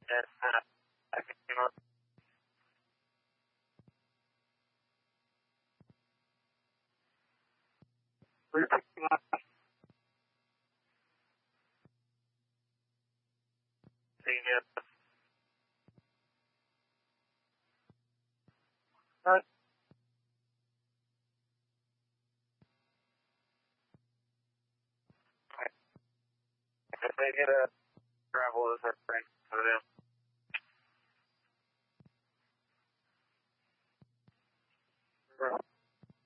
and I cannot. If they get a travel as a friend for them.